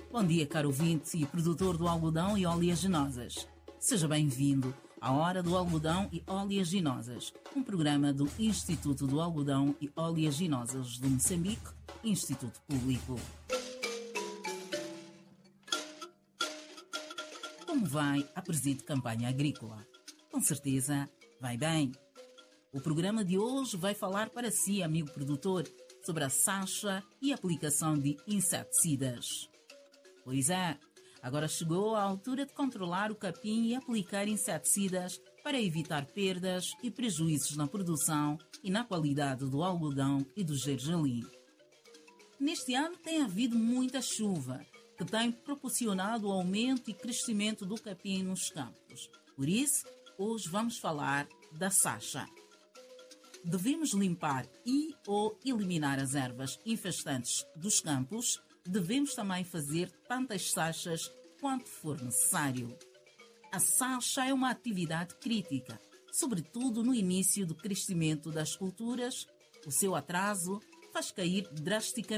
Bom dia, caro ouvinte e produtor do algodão e oleaginosas. Seja bem-vindo à Hora do Algodão e Oleaginosas, um programa do Instituto do Algodão e Oleaginosas de Moçambique, Instituto Público. Como vai a presente campanha agrícola? Com certeza, vai bem. O programa de hoje vai falar para si, amigo produtor, sobre a sacha e aplicação de inseticidas. Pois é, agora chegou a altura de controlar o capim e aplicar inseticidas para evitar perdas e prejuízos na produção e na qualidade do algodão e do gergelim. Neste ano tem havido muita chuva, que tem proporcionado o aumento e crescimento do capim nos campos. Por isso, hoje vamos falar da sacha. Devemos limpar ou eliminar as ervas infestantes dos campos. Devemos também fazer tantas sachas quanto for necessário. A sacha é uma atividade crítica, sobretudo no início do crescimento das culturas. O seu atraso faz cair drasticamente